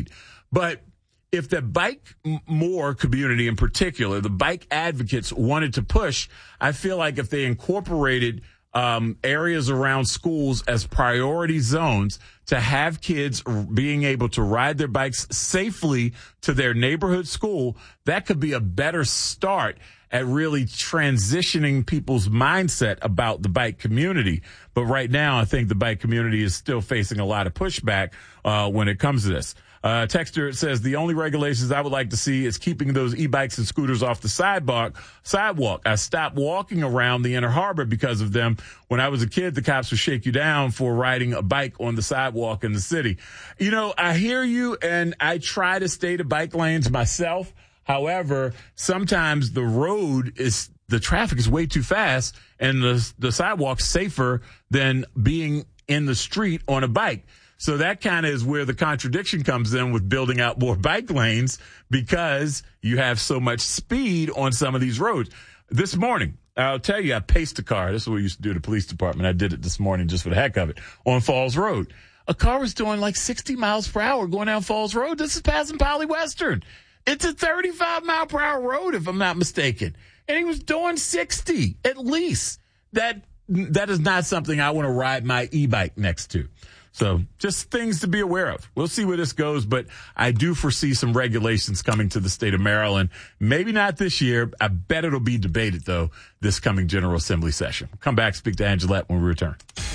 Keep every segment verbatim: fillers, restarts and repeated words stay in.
speed. But if the bike more community in particular, the bike advocates wanted to push, I feel like if they incorporated um, areas around schools as priority zones to have kids being able to ride their bikes safely to their neighborhood school, that could be a better start at really transitioning people's mindset about the bike community. But right now, I think the bike community is still facing a lot of pushback uh, when it comes to this. Uh, Texter says the only regulations I would like to see is keeping those e-bikes and scooters off the sidewalk. Sidewalk. I stopped walking around the Inner Harbor because of them. When I was a kid, the cops would shake you down for riding a bike on the sidewalk in the city. You know, I hear you, and I try to stay to bike lanes myself. However, sometimes the road is, the traffic is way too fast, and the the sidewalk's safer than being in the street on a bike. So that kind of is where the contradiction comes in with building out more bike lanes, because you have so much speed on some of these roads. This morning, I'll tell you, I paced a car. This is what we used to do at the police department. I did it this morning just for the heck of it on Falls Road. A car was doing like sixty miles per hour going down Falls Road. This is passing Poly Western. It's a thirty-five mile per hour road, if I'm not mistaken. And he was doing sixty at least. That that is not something I want to ride my e-bike next to. So just things to be aware of. We'll see where this goes, but I do foresee some regulations coming to the state of Maryland. Maybe not this year. I bet it'll be debated, though, this coming General Assembly session. Come back, speak to Angelette when we return.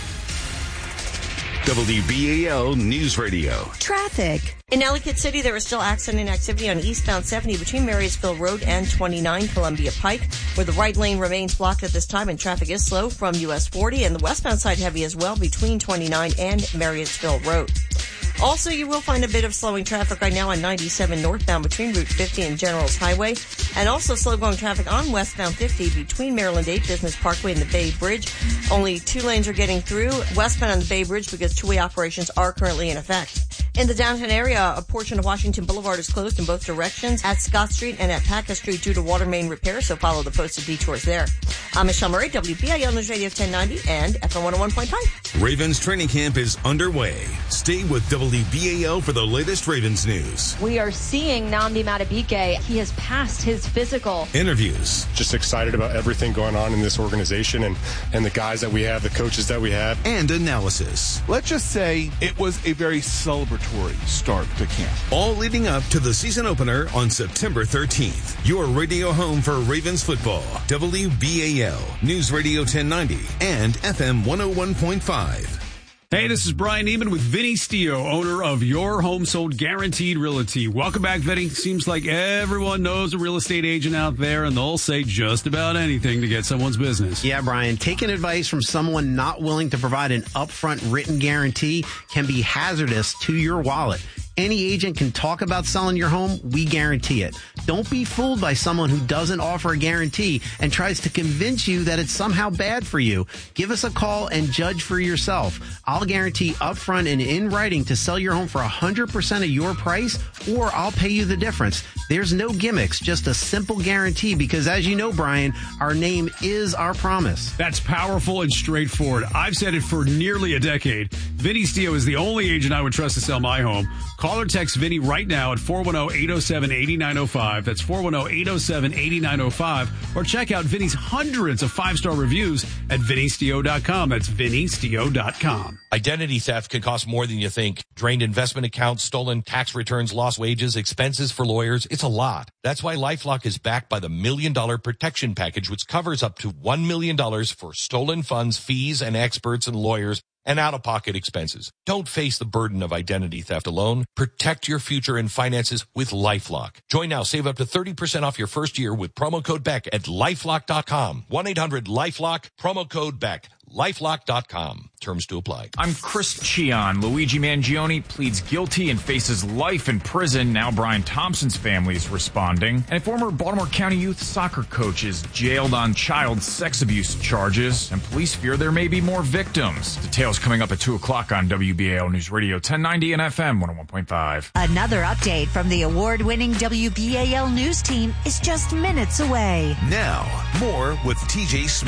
W B A L News Radio. Traffic. In Ellicott City, there is still accident activity on eastbound seventy between Marysville Road and twenty-nine Columbia Pike, where the right lane remains blocked at this time and traffic is slow from U S forty, and the westbound side heavy as well between twenty-nine and Marysville Road. Also, you will find a bit of slowing traffic right now on ninety-seven northbound between Route fifty and Generals Highway, and also slow-going traffic on westbound fifty between Maryland eight Business Parkway and the Bay Bridge. Only two lanes are getting through westbound on the Bay Bridge because two-way operations are currently in effect. In the downtown area, a portion of Washington Boulevard is closed in both directions at Scott Street and at Packard Street due to water main repair, so follow the posted detours there. I'm Michelle Murray, W B A L News Radio ten ninety and F M one oh one point five. Ravens training camp is underway. Stay with W B A L for the latest Ravens news. We are seeing Nnamdi Madubuike. He has passed his physical. Interviews. Just excited about everything going on in this organization and, and the guys that we have, the coaches that we have. And analysis. Let's just say it was a very celebratory start to camp. All leading up to the season opener on September thirteenth. Your radio home for Ravens football. W B A L News Radio ten ninety and F M one oh one point five. Hey, this is Brian Neiman with Vinny Stio, owner of Your Home Sold Guaranteed Realty. Welcome back, Vinny. Seems like everyone knows a real estate agent out there, and they'll say just about anything to get someone's business. Yeah, Brian, taking advice from someone not willing to provide an upfront written guarantee can be hazardous to your wallet. Any agent can talk about selling your home. We guarantee it. Don't be fooled by someone who doesn't offer a guarantee and tries to convince you that it's somehow bad for you. Give us a call and judge for yourself. I'll guarantee upfront and in writing to sell your home for one hundred percent of your price, or I'll pay you the difference. There's no gimmicks, just a simple guarantee, because as you know, Brian, our name is our promise. That's powerful and straightforward. I've said it for nearly a decade. Vinny Stio is the only agent I would trust to sell my home. Call or text Vinny right now at four one zero, eight zero seven, eight nine zero five. That's four one zero, eight zero seven, eight nine zero five. Or check out Vinny's hundreds of five-star reviews at vinny stio dot com. That's vinny stio dot com. Identity theft can cost more than you think. Drained investment accounts, stolen tax returns, lost wages, expenses for lawyers. It's a lot. That's why LifeLock is backed by the Million Dollar Protection Package, which covers up to one million dollars for stolen funds, fees, and experts and lawyers, and out-of-pocket expenses. Don't face the burden of identity theft alone. Protect your future and finances with LifeLock. Join now. Save up to thirty percent off your first year with promo code Beck at lifelock dot com. one eight hundred lifelock, promo code Beck. lifelock dot com. Terms to apply. I'm Chris Chion. Luigi Mangione pleads guilty and faces life in prison. Now Brian Thompson's family is responding. And a former Baltimore County youth soccer coach is jailed on child sex abuse charges. And police fear there may be more victims. Details coming up at two o'clock on W B A L News Radio ten ninety and F M one oh one point five. Another update from the award-winning W B A L News team is just minutes away. Now, more with T J Smith.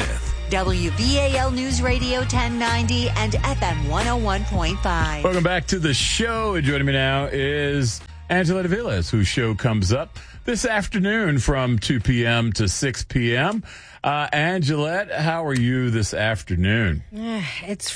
W B A L News Radio ten ninety and F M one oh one point five. Welcome back to the show. And joining me now is Angela Aviles, whose show comes up this afternoon from two p.m. to six p.m. Uh, Angelette, how are you this afternoon? It's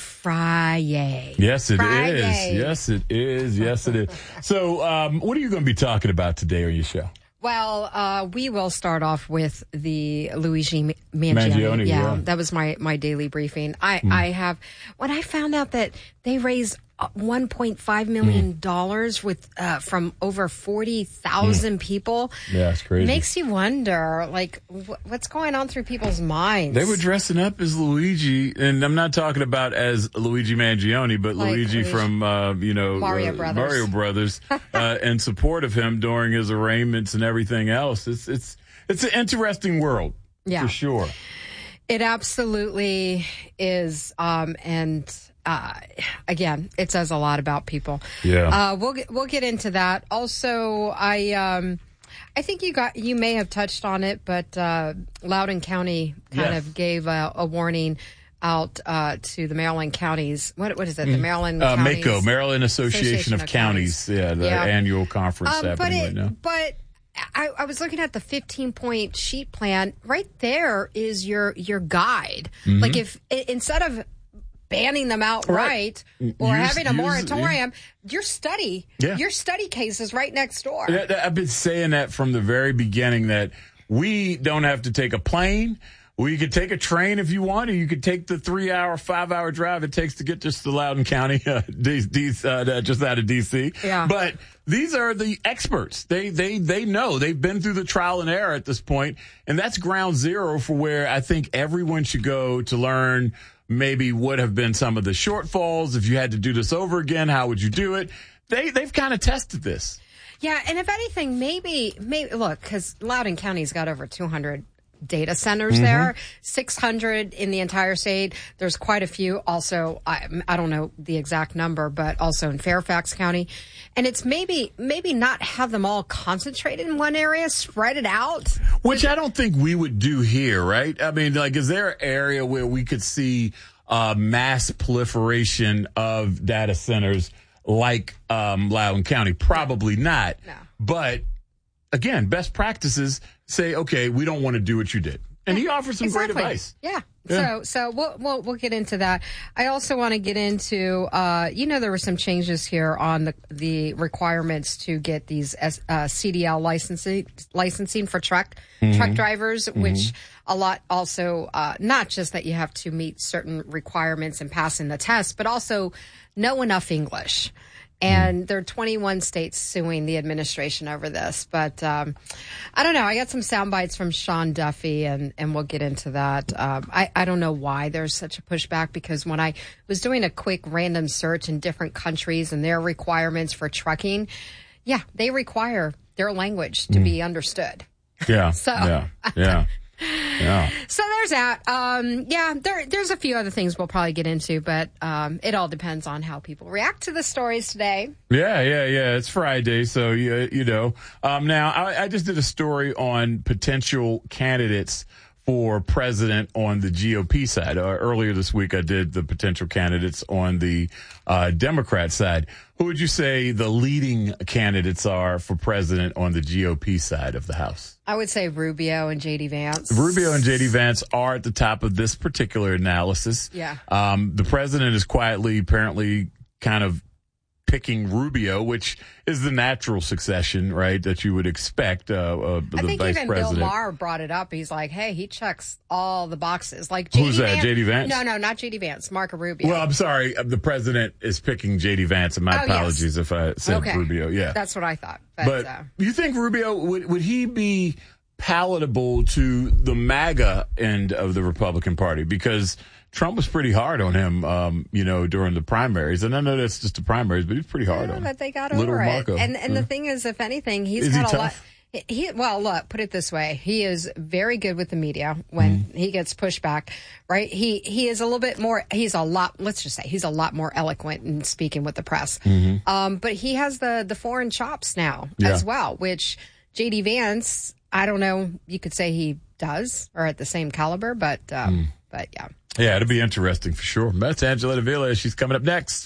Friday. Yes, it Friday. is. Yes, it is. Yes, it is. So, um, what are you going to be talking about today on your show? Well, uh, we will start off with the Luigi Mangione. Mangione, yeah, yeah. that was my, my daily briefing. I, Mm. I have, when I found out that they raised one point five million dollars Mm. with uh, from over forty thousand mm. people. Yeah, it's crazy. Makes you wonder, like, wh- what's going on through people's minds? They were dressing up as Luigi, and I'm not talking about as Luigi Mangione, but Like Luigi, Luigi. from, uh, you know, Mario uh, Brothers. Mario Brothers, uh, in support of him during his arraignments and everything else. It's, it's, it's an interesting world, Yeah. for sure. It absolutely is. Um, and uh, again, it says a lot about people. Yeah. Uh, we'll get, we'll get into that. Also, I um, I think you got you may have touched on it, but uh, Loudoun County kind Yes. of gave a, a warning out uh, to the Maryland counties. What what is it? The Maryland Uh, counties? MACo, Maryland Association, Association of, of Counties. Counties. Yeah, the Yeah. annual conference Um, but happening it, right now. but I, I was looking at the fifteen point sheet plan. Right there is your your guide. Mhm. Like if i- instead of banning them outright Right. or Use- having a use- moratorium, your study, Yeah. your study case is right next door. Yeah, th- I've been saying that from the very beginning, that we don't have to take a plane. We could take a train if you want, or you could take the three-hour, five-hour drive it takes to get just to Loudoun County, uh, D, D, uh, just out of D C. Yeah. But these are the experts. They they they know. They've been through the trial and error at this point, and that's ground zero for where I think everyone should go to learn maybe what have been some of the shortfalls. If you had to do this over again, how would you do it? They they've kind of tested this. Yeah, and if anything, maybe maybe look, because Loudoun County's got over two hundred data centers Mm-hmm. there, six hundred in the entire state. There's quite a few also. I, I don't know the exact number, but also in Fairfax County. And it's maybe maybe not have them all concentrated in one area, spread it out. Which I don't think we would do here, right? I mean, like, is there an area where we could see uh, mass proliferation of data centers like um, Loudoun County? Probably not. No. But again, best practices say, okay, we don't want to do what you did. And he offers some Exactly. great advice. Yeah. Yeah. So, so we'll, we'll, we'll get into that. I also want to get into, uh, you know, there were some changes here on the, the requirements to get these, uh, C D L licensing, licensing for truck, Mhm. truck drivers, Mhm. which a lot also, uh, not just that you have to meet certain requirements and pass in the test, but also know enough English. And there are twenty-one states suing the administration over this. But um, I don't know. I got some sound bites from Sean Duffy, and, and we'll get into that. Um, I, I don't know why there's such a pushback, because when I was doing a quick random search in different countries and their requirements for trucking, yeah, they require their language to be understood. Yeah. So- yeah. Yeah. Yeah. So there's that. Um, yeah, there, there's a few other things we'll probably get into, but um, it all depends on how people react to the stories today. Yeah, yeah, yeah. It's Friday, so you, you know. Um, now, I, I just did a story on potential candidates for president on the G O P side. Uh, earlier this week, I did the potential candidates on the uh, Democrat side. Who would you say the leading candidates are for president on the G O P side of the House? I would say Rubio and J D Vance. Rubio and J D Vance are at the top of this particular analysis. Yeah. Um, the president is quietly, apparently, kind of picking Rubio, which is the natural succession, right, that you would expect uh, uh, the I think vice even president. Bill Maher brought it up. He's like, hey, he checks all the boxes. Like J D Who's that, Vance, J D Vance? No, no, not J D Vance. Marco Rubio. Well, I'm sorry. uh, The president is picking J D Vance, and my Oh, yes. apologies if I said Okay. Rubio. Yeah. That's what I thought. But, But uh, you think Rubio, would, would he be palatable to the MAGA end of the Republican Party? Because Trump was pretty hard on him, um, you know, during the primaries. And I know that's just the primaries, but he's pretty hard yeah, on him. but they got Little over Marco. it. And and Yeah. the thing is, if anything, he's Is he got a lot. tough? He, well, look, put it this way. He is very good with the media when Mm-hmm. he gets pushed back, right? He, he is a little bit more, he's a lot, let's just say he's a lot more eloquent in speaking with the press. Mhm. Um, but he has the, the foreign chops now Yeah. as well, which J D Vance, I don't know, you could say he does or at the same caliber, but, um, But yeah. Yeah, it'll be interesting for sure. That's Angela Davila. She's coming up next.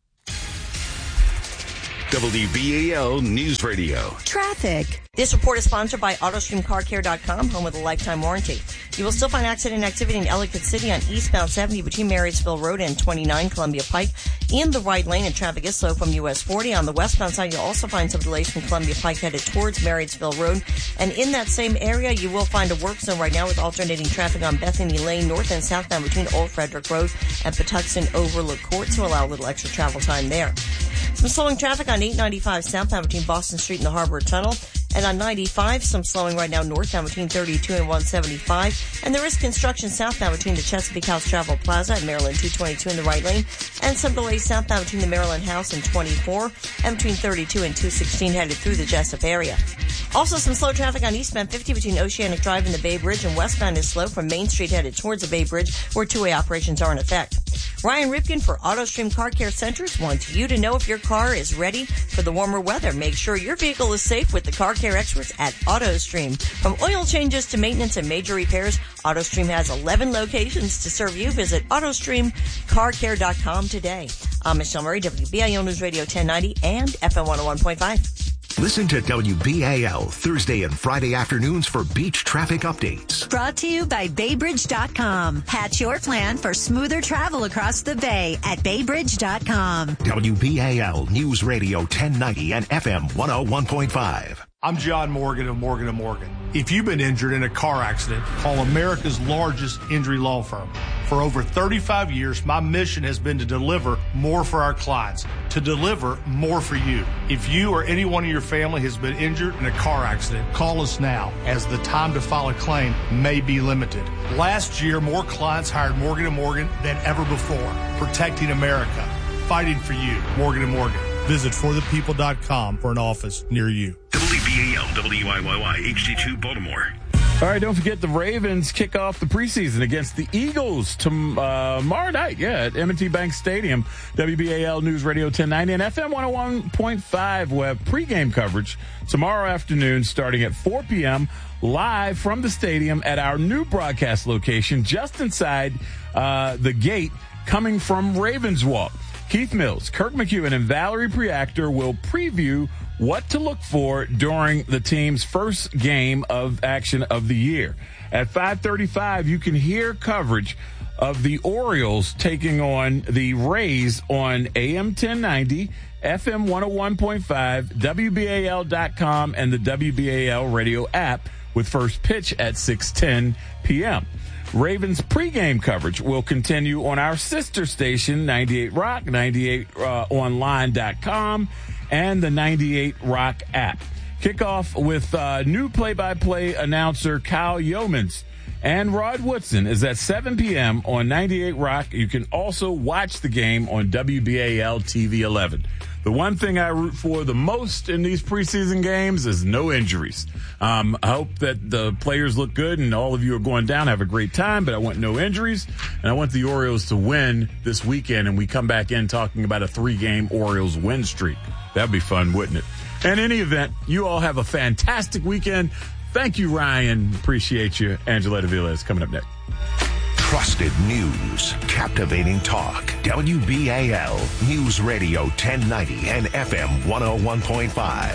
W B A L News Radio. Traffic. This report is sponsored by auto stream car care dot com, home with a lifetime warranty. You will still find accident activity in Ellicott City on eastbound seventy between Marysville Road and twenty-nine Columbia Pike. In the right lane, and traffic is slow from U S forty. On the westbound side, you'll also find some delays from Columbia Pike headed towards Marysville Road. And in that same area, you will find a work zone right now with alternating traffic on Bethany Lane, north and southbound between Old Frederick Road and Patuxent Overlook Court, to allow a little extra travel time there. Some slowing traffic on eight ninety-five southbound between Boston Street and the Harbor Tunnel. And on ninety-five, some slowing right now northbound between thirty-two and one seventy-five. And there is construction southbound between the Chesapeake House Travel Plaza and Maryland two twenty-two in the right lane. And some delays southbound between the Maryland House and twenty-four. And between thirty-two and two sixteen headed through the Jessup area. Also some slow traffic on eastbound fifty between Oceanic Drive and the Bay Bridge. And westbound is slow from Main Street headed towards the Bay Bridge, where two-way operations are in effect. Ryan Ripken for AutoStream Car Care Centers wants you to know if your car is ready for the warmer weather. Make sure your vehicle is safe with the car care experts at AutoStream. From oil changes to maintenance and major repairs, AutoStream has eleven locations to serve you. Visit auto stream car care dot com today. I'm Michelle Murray, W B A L News Radio ten ninety and F M one oh one point five. Listen to W B A L Thursday and Friday afternoons for beach traffic updates. Brought to you by Bay Bridge dot com. Hatch your plan for smoother travel across the bay at Bay Bridge dot com. W B A L News Radio ten ninety and F M one oh one point five. I'm John Morgan of Morgan and Morgan. If you've been injured in a car accident, call America's largest injury law firm. For over thirty-five years, my mission has been to deliver more for our clients, to deliver more for you. If you or anyone in your family has been injured in a car accident, call us now, as the time to file a claim may be limited. Last year, more clients hired Morgan and Morgan than ever before, protecting America, fighting for you. Morgan and Morgan. Visit for the people dot com for an office near you. W B A L W I Y Y H D two Baltimore. All right, don't forget the Ravens kick off the preseason against the Eagles tomorrow night, yeah, at M and T Bank Stadium. W B A L News Radio ten ninety and F M one oh one point five will have pregame coverage tomorrow afternoon starting at four p.m. live from the stadium at our new broadcast location just inside uh, the gate coming from Ravens Walk. Keith Mills, Kirk McEwen, and Valerie Preactor will preview what to look for during the team's first game of action of the year. At five thirty-five, you can hear coverage of the Orioles taking on the Rays on A M ten ninety, F M one oh one point five, W B A L dot com, and the W B A L radio app with first pitch at six ten p.m. Ravens pregame coverage will continue on our sister station, ninety-eight Rock, ninety-eight online dot com, and the ninety-eight Rock app. Kickoff with uh, new play-by-play announcer Kyle Yeomans and Rod Woodson is at seven p.m. on ninety-eight Rock. You can also watch the game on W B A L T V eleven. The one thing I root for the most in these preseason games is no injuries. Um, I hope that the players look good and all of you are going down, have a great time, but I want no injuries. And I want the Orioles to win this weekend, and we come back in talking about a three-game Orioles win streak. That'd be fun, wouldn't it? In any event, you all have a fantastic weekend. Thank you, Ryan. Appreciate you. Angela Davila is coming up next. Trusted news, captivating talk. W B A L News Radio ten ninety and F M one oh one point five.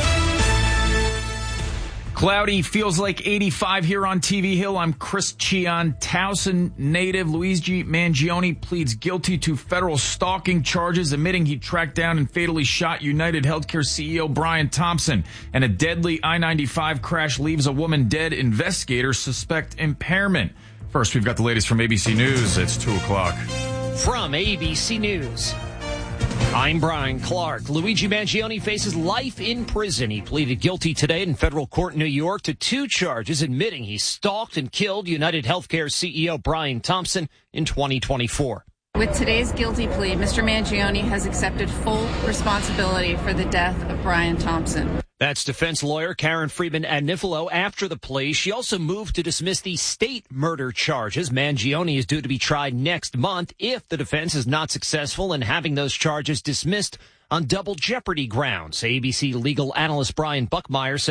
Cloudy, feels like eighty-five here on T V Hill. I'm Chris Cheon. Towson native Luigi Mangione pleads guilty to federal stalking charges, admitting he tracked down and fatally shot United Healthcare C E O Brian Thompson. And a deadly I ninety-five crash leaves a woman dead. Investigators suspect impairment. First, we've got the latest from A B C News. It's two o'clock. From A B C News, I'm Brian Clark. Luigi Mangione faces life in prison. He pleaded guilty today in federal court in New York to two charges, admitting he stalked and killed United Healthcare C E O Brian Thompson in twenty twenty-four. With today's guilty plea, Mister Mangione has accepted full responsibility for the death of Brian Thompson. That's defense lawyer Karen Friedman Agnifilo after the plea. She also moved to dismiss the state murder charges. Mangione is due to be tried next month if the defense is not successful in having those charges dismissed on double jeopardy grounds. A B C legal analyst Brian Buckmeyer says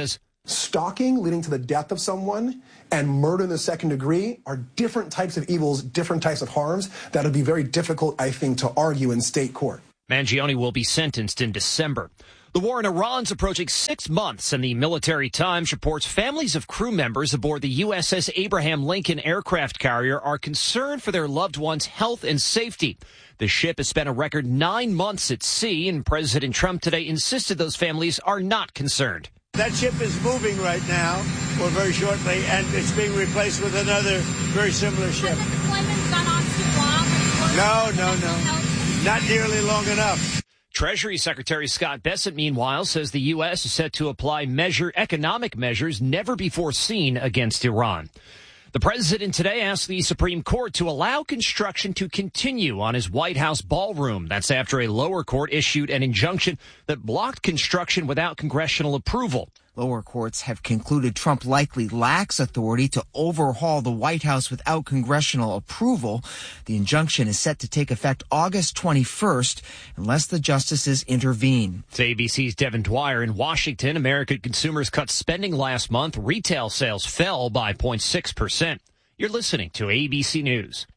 Stalking leading to the death of someone and murder in the second degree are different types of evils, different types of harms that would be very difficult, I think, to argue in state court. Mangione will be sentenced in December. The war in Iran's approaching six months, and the Military Times reports families of crew members aboard the U S S Abraham Lincoln aircraft carrier are concerned for their loved ones' health and safety. The ship has spent a record nine months at sea, and President Trump today insisted those families are not concerned. That ship is moving right now, or very shortly, and it's being replaced with another very similar ship. Has the deployment gone on too long? No, no, no. Not nearly long enough. Treasury Secretary Scott Bessent, meanwhile, says the U S is set to apply measure economic measures never before seen against Iran. The president today asked the Supreme Court to allow construction to continue on his White House ballroom. That's after a lower court issued an injunction that blocked construction without congressional approval. Lower courts have concluded Trump likely lacks authority to overhaul the White House without congressional approval. The injunction is set to take effect August twenty-first unless the justices intervene. It's A B C's Devin Dwyer in Washington. American consumers cut spending last month. Retail sales fell by zero point six percent. You're listening to A B C News.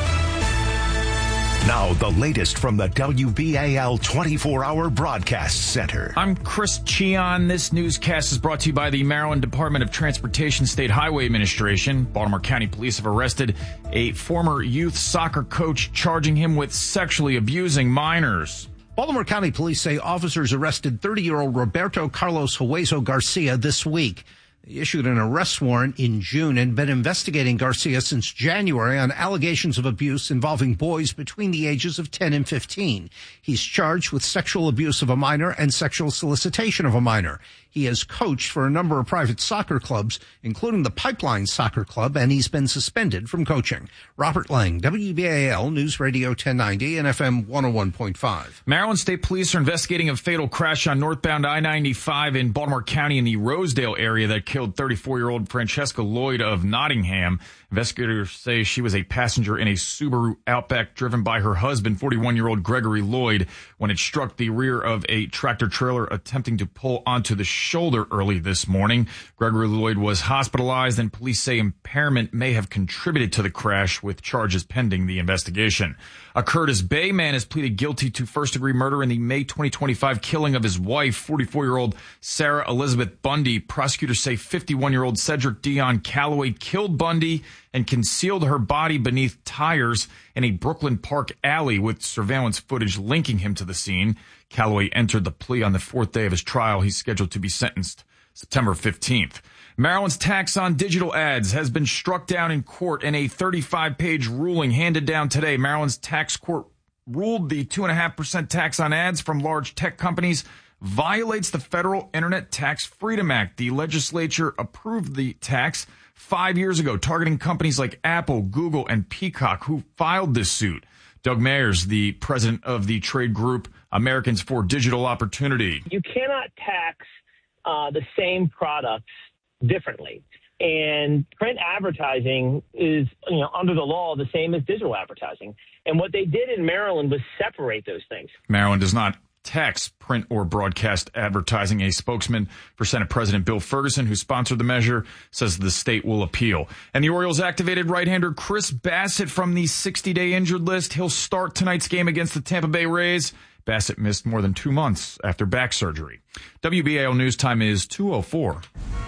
Now, the latest from the W B A L twenty-four hour Broadcast Center. I'm Chris Cheon. This newscast is brought to you by the Maryland Department of Transportation State Highway Administration. Baltimore County Police have arrested a former youth soccer coach, charging him with sexually abusing minors. Baltimore County Police say officers arrested thirty-year-old Roberto Carlos Hueso Garcia this week. They issued an arrest warrant in June and been investigating Garcia since January on allegations of abuse involving boys between the ages of ten and fifteen. He's charged with sexual abuse of a minor and sexual solicitation of a minor. He has coached for a number of private soccer clubs, including the Pipeline Soccer Club, and he's been suspended from coaching. Robert Lang, W B A L News Radio ten ninety and F M one oh one point five. Maryland State Police are investigating a fatal crash on northbound I ninety-five in Baltimore County in the Rosedale area that killed thirty-four-year-old Francesca Lloyd of Nottingham. Investigators say she was a passenger in a Subaru Outback driven by her husband, forty-one-year-old Gregory Lloyd, when it struck the rear of a tractor-trailer attempting to pull onto the shoulder early this morning. Gregory Lloyd was hospitalized, and police say impairment may have contributed to the crash, with charges pending the investigation. A Curtis Bay man has pleaded guilty to first-degree murder in the May twenty twenty-five killing of his wife, forty-four-year-old Sarah Elizabeth Bundy. Prosecutors say fifty-one-year-old Cedric Dion Calloway killed Bundy and concealed her body beneath tires in a Brooklyn Park alley, with surveillance footage linking him to the scene. Calloway entered the plea on the fourth day of his trial. He's scheduled to be sentenced September fifteenth. Maryland's tax on digital ads has been struck down in court in a thirty-five page ruling handed down today. Maryland's tax court ruled the two point five percent tax on ads from large tech companies violates the Federal Internet Tax Freedom Act. The legislature approved the tax five years ago, targeting companies like Apple, Google, and Peacock, who filed this suit. Doug Mayers, the president of the trade group Americans for Digital Opportunity. You cannot tax uh, the same products differently. And print advertising is, you know, under the law, the same as digital advertising. And what they did in Maryland was separate those things. Maryland does not tax print or broadcast advertising. A spokesman for Senate President Bill Ferguson, who sponsored the measure, says the state will appeal. And the Orioles activated right-hander Chris Bassett from the sixty-day injured list. He'll start tonight's game against the Tampa Bay Rays. Bassett missed more than two months after back surgery. W B A L News time is two oh four.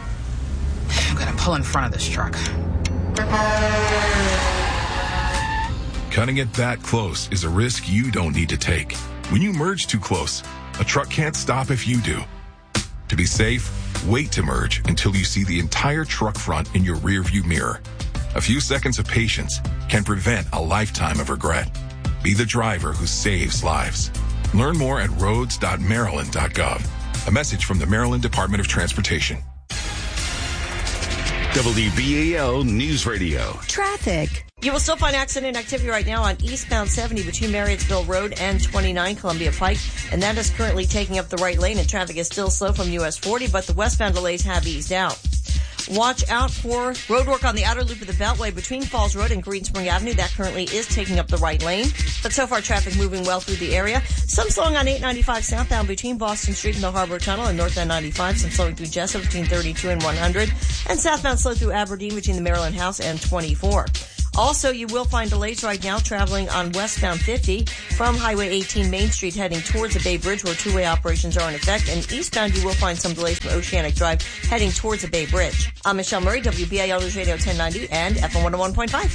I'm going to pull in front of this truck. Cutting it that close is a risk you don't need to take. When you merge too close, a truck can't stop if you do. To be safe, wait to merge until you see the entire truck front in your rearview mirror. A few seconds of patience can prevent a lifetime of regret. Be the driver who saves lives. Learn more at roads dot maryland dot gov. A message from the Maryland Department of Transportation. W B A L News Radio. Traffic. You will still find accident activity right now on eastbound seventy between Marriottsville Road and twenty-nine Columbia Pike, and that is currently taking up the right lane, and traffic is still slow from U S forty, but the westbound delays have eased out. Watch out for road work on the outer loop of the Beltway between Falls Road and Green Spring Avenue. That currently is taking up the right lane. But so far, traffic moving well through the area. Some slowing on eight ninety-five southbound between Boston Street and the Harbor Tunnel and northbound ninety-five. Some slowing through Jessup between thirty-two and one hundred. And southbound slow through Aberdeen between the Maryland House and twenty-four. Also, you will find delays right now traveling on westbound fifty from Highway eighteen Main Street heading towards the Bay Bridge where two-way operations are in effect. And eastbound, you will find some delays from Oceanic Drive heading towards the Bay Bridge. I'm Michelle Murray, W B A L News Radio ten ninety and F M one oh one point five.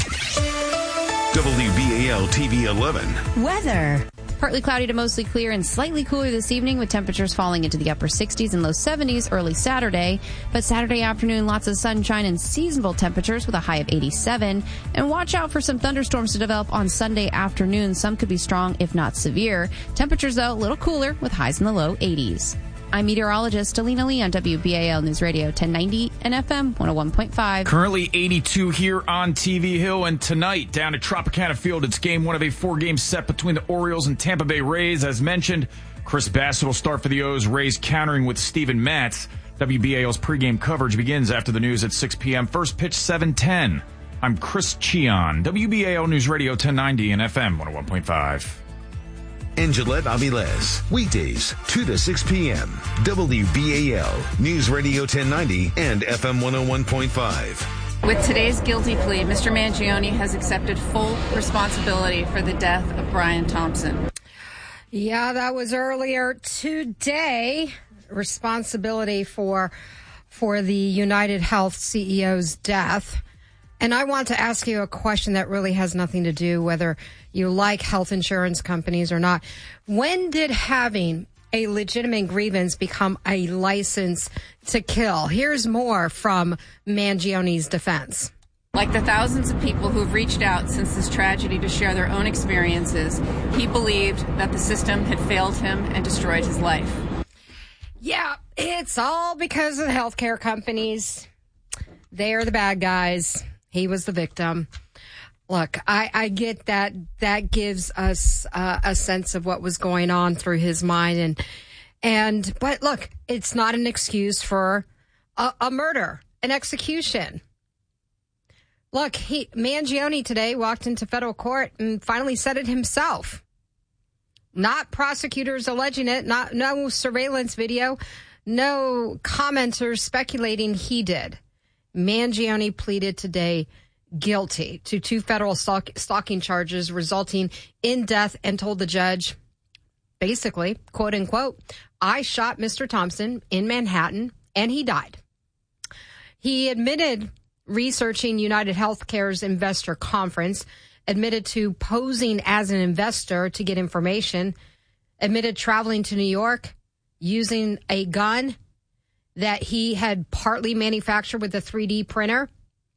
W B A L T V eleven. Weather. Partly cloudy to mostly clear and slightly cooler this evening with temperatures falling into the upper sixties and low seventies early Saturday. But Saturday afternoon, lots of sunshine and seasonable temperatures with a high of eighty-seven. And watch out for some thunderstorms to develop on Sunday afternoon. Some could be strong, if not severe. Temperatures, though, a little cooler with highs in the low eighties. I'm meteorologist Alina Lee on W B A L News Radio ten ninety and F M one oh one point five. Currently eighty-two here on T V Hill, and tonight down at Tropicana Field, it's game one of a four-game set between the Orioles and Tampa Bay Rays. As mentioned, Chris Bassett will start for the O's, Rays countering with Steven Matz. W B A L's pregame coverage begins after the news at six p.m. First pitch seven ten. I'm Chris Cheon, W B A L News Radio ten ninety and F M one oh one point five. And Gillette Aviles, weekdays, two to six p.m. W B A L, News Radio ten ninety and F M one oh one point five. With today's guilty plea, Mister Mangione has accepted full responsibility for the death of Brian Thompson. Yeah, that was earlier today. Responsibility for, for the United Health C E O's death. And I want to ask you a question that really has nothing to do whether you like health insurance companies or not. When did having a legitimate grievance become a license to kill? Here's more from Mangione's defense. Like the thousands of people who have reached out since this tragedy to share their own experiences, he believed that the system had failed him and destroyed his life. Yeah, it's all because of the healthcare companies. They are the bad guys. He was the victim. Look, I, I get that that gives us uh, a sense of what was going on through his mind. And, and but look, it's not an excuse for a, a murder, an execution. Look, he, Mangione today walked into federal court and finally said it himself. Not prosecutors alleging it, not no surveillance video, no commenters speculating he did. Mangione pleaded today guilty to two federal stalk, stalking charges resulting in death and told the judge, basically, quote unquote, I shot Mister Thompson in Manhattan and he died. He admitted researching United Healthcare's investor conference, admitted to posing as an investor to get information, admitted traveling to New York using a gun that he had partly manufactured with a three D printer.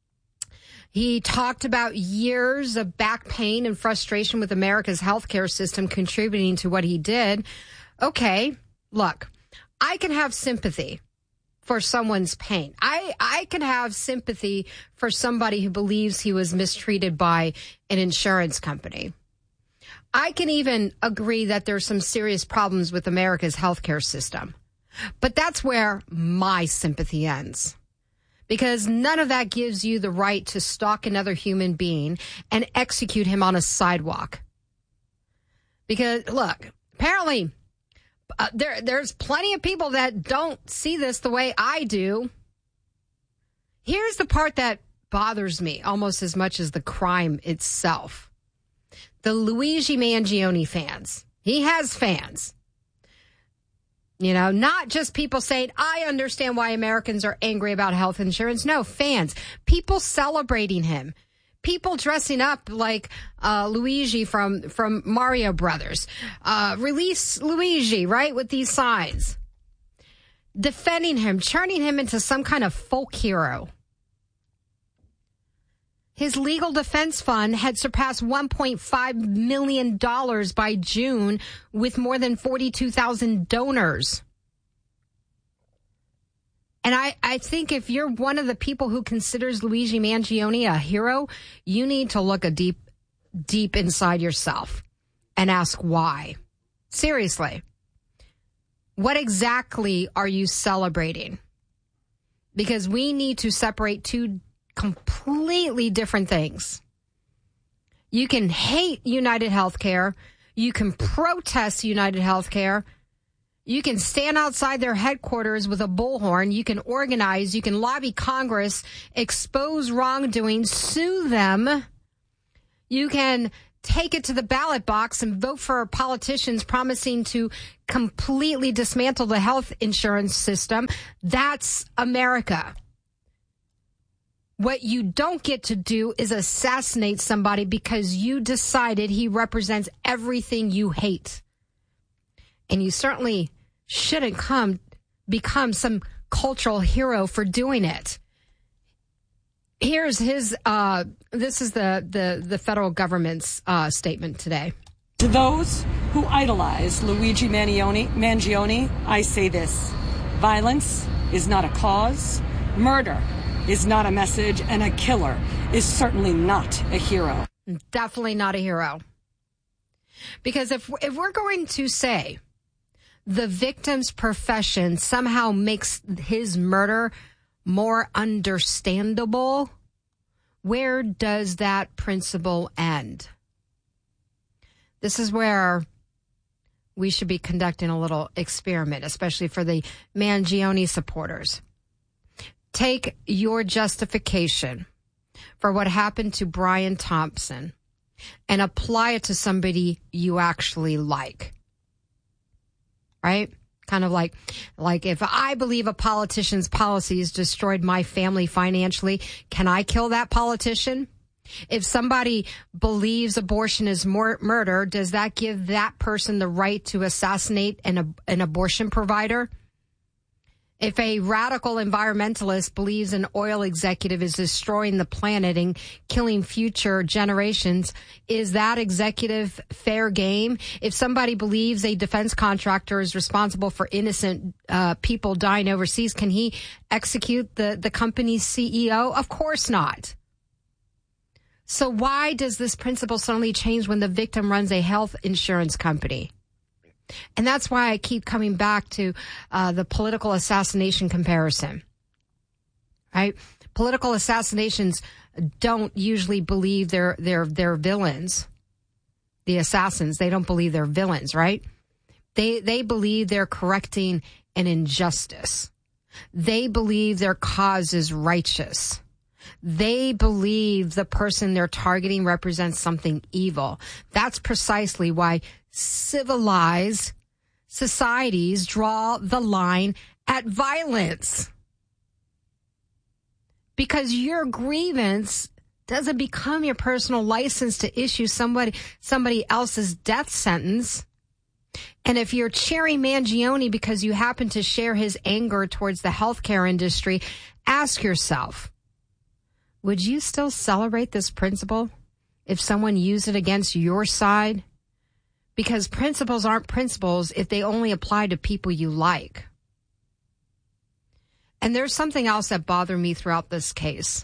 He talked about years of back pain and frustration with America's healthcare system contributing to what he did. Okay, look, I can have sympathy for someone's pain. I, I can have sympathy for somebody who believes he was mistreated by an insurance company. I can even agree that there's some serious problems with America's healthcare system. But that's where my sympathy ends. Because none of that gives you the right to stalk another human being and execute him on a sidewalk. Because, look, apparently uh, there there's plenty of people that don't see this the way I do. Here's the part that bothers me almost as much as the crime itself. The Luigi Mangione fans. He has fans. You know, not just people saying, I understand why Americans are angry about health insurance. No, fans, people celebrating him, people dressing up like uh, Luigi from, from Mario Brothers. Uh, release Luigi, right, with these signs. Defending him, turning him into some kind of folk hero. His legal defense fund had surpassed one point five million dollars by June with more than forty-two thousand donors. And I, I think if you're one of the people who considers Luigi Mangione a hero, you need to look a deep, deep inside yourself and ask why. Seriously. What exactly are you celebrating? because we need to separate two completely different things. You can hate United Healthcare. You can protest United Healthcare. You can stand outside their headquarters with a bullhorn. You can organize. You can lobby Congress, expose wrongdoing, sue them. You can take it to the ballot box and vote for politicians promising to completely dismantle the health insurance system. That's America. What you don't get to do is assassinate somebody because you decided he represents everything you hate. And you certainly shouldn't come become some cultural hero for doing it. Here's his, uh, this is the, the, the federal government's uh, statement today. To those who idolize Luigi Mangione, Mangione, I say this. Violence is not a cause. Murder is not a message. And a killer is certainly not a hero. Definitely not a hero. Because if if we're going to say the victim's profession somehow makes his murder more understandable, where does that principle end? This is where we should be conducting a little experiment, especially for the Mangione supporters. Take your justification for what happened to Brian Thompson and apply it to somebody you actually like. Right? Kind of like, like if I believe a politician's policies destroyed my family financially, can I kill that politician? If somebody believes abortion is mur- murder, does that give that person the right to assassinate an, an abortion provider? If a radical environmentalist believes an oil executive is destroying the planet and killing future generations, is that executive fair game? If somebody believes a defense contractor is responsible for innocent uh, people dying overseas, can he execute the, the company's C E O? Of course not. So why does this principle suddenly change when the victim runs a health insurance company? And that's why I keep coming back to uh, the political assassination comparison, right? Political assassinations don't usually believe they're, they're, they're villains. The assassins, they don't believe they're villains, right? They, they believe they're correcting an injustice. They believe their cause is righteous. They believe the person they're targeting represents something evil. That's precisely why civilized societies draw the line at violence. Because your grievance doesn't become your personal license to issue somebody somebody else's death sentence. And if you're cheering Mangione because you happen to share his anger towards the healthcare industry, ask yourself, would you still celebrate this principle if someone used it against your side? Because principles aren't principles if they only apply to people you like. And there's something else that bothered me throughout this case.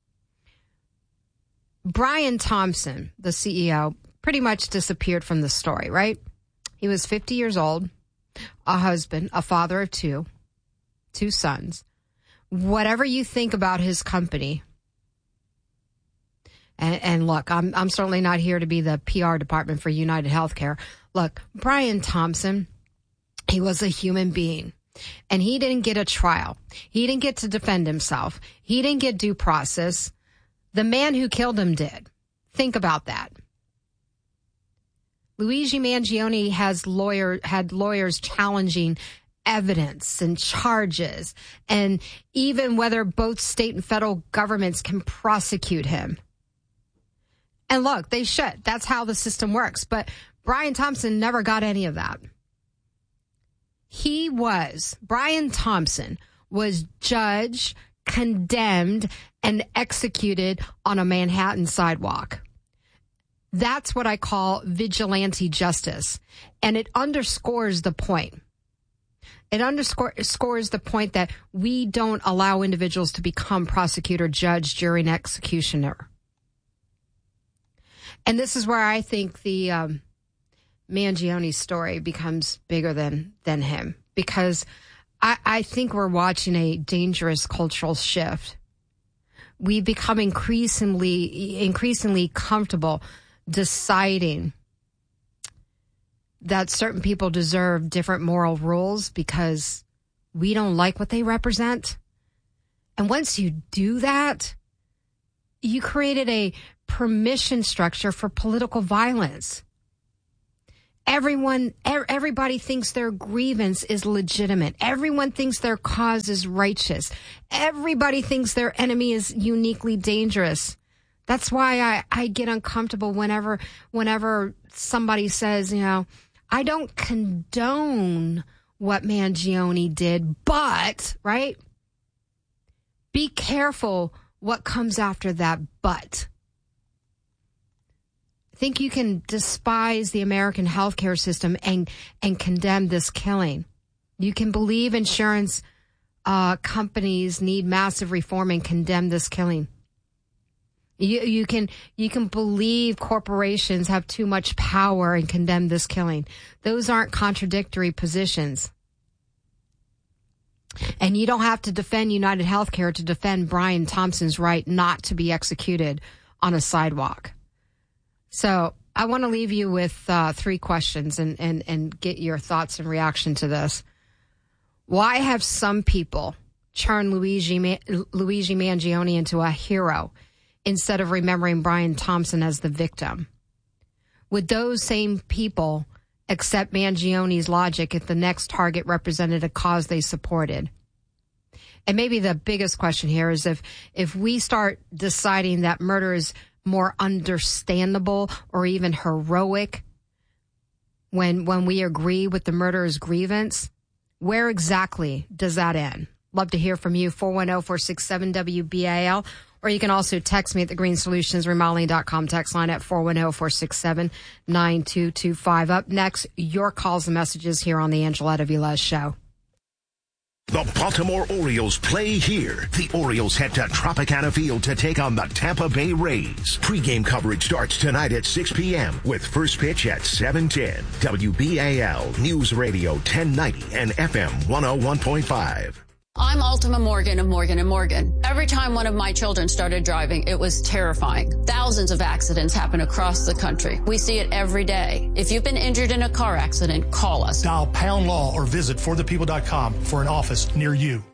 Brian Thompson, the C E O, pretty much disappeared from the story, right? He was fifty years old, a husband, a father of two, two sons. Whatever you think about his company, And, and look, I'm I'm certainly not here to be the P R department for United Healthcare. Look, Brian Thompson, he was a human being, and he didn't get a trial. He didn't get to defend himself. He didn't get due process. The man who killed him did. Think about that. Luigi Mangione has lawyer had lawyers challenging evidence and charges, and even whether both state and federal governments can prosecute him. And look, they should. That's how the system works. But Brian Thompson never got any of that. He was, Brian Thompson was judged, condemned, and executed on a Manhattan sidewalk. That's what I call vigilante justice. And it underscores the point. It underscores the point that we don't allow individuals to become prosecutor, judge, jury, and executioner. And this is where I think the um, Mangione story becomes bigger than than him, because I, I think we're watching a dangerous cultural shift. We become increasingly, increasingly comfortable deciding that certain people deserve different moral rules because we don't like what they represent. And once you do that, you created a permission structure for political violence. Everyone, everybody thinks their grievance is legitimate. Everyone thinks their cause is righteous. Everybody thinks their enemy is uniquely dangerous. That's why I, I get uncomfortable whenever, whenever somebody says, you know, I don't condone what Mangione did, but, right? Be careful what comes after that but. Think you can despise the American healthcare system and, and condemn this killing. You can believe insurance uh, companies need massive reform and condemn this killing. You, you can you can believe corporations have too much power and condemn this killing. Those aren't contradictory positions. And you don't have to defend United Healthcare to defend Brian Thompson's right not to be executed on a sidewalk. So I want to leave you with uh, three questions and, and, and get your thoughts and reaction to this. Why have some people turned Luigi, Luigi Mangione into a hero instead of remembering Brian Thompson as the victim? Would those same people accept Mangione's logic if the next target represented a cause they supported? And maybe the biggest question here is if if we start deciding that murder is more understandable or even heroic when when we agree with the murderer's grievance, where exactly does that end? Love to hear from you, four one zero, four six seven, W B A L. Or you can also text me at the green solutions remodeling dot com text line at four one zero, four six seven, nine two two five. Up next, your calls and messages here on the Angeletta Velez Show. The Baltimore Orioles play here. The Orioles head to Tropicana Field to take on the Tampa Bay Rays. Pre-game coverage starts tonight at six p.m. with first pitch at seven ten. W B A L News Radio ten ninety and F M one oh one point five. I'm Ultima Morgan of Morgan and Morgan. Every time one of my children started driving, it was terrifying. Thousands of accidents happen across the country. We see it every day. If you've been injured in a car accident, call us. Dial Pound Law or visit for the people dot com for an office near you.